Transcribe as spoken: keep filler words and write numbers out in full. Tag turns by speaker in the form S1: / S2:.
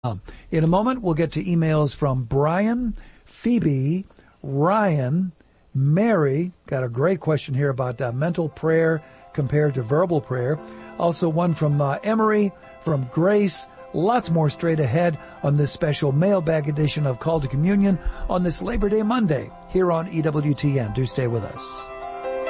S1: In a moment, we'll get to emails from Brian, Phoebe, Ryan, Mary. Got a great question here about uh, mental prayer compared to verbal prayer. Also one from uh, Emery, from Grace. Lots more straight ahead on this special mailbag edition of Call to Communion on this Labor Day Monday here on E W T N. Do stay with us.